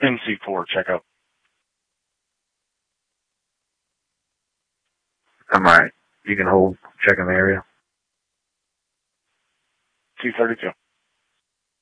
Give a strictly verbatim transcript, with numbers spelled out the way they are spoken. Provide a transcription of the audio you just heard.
M C four, check out. I'm alright. You can hold, check in the area. two thirty-two.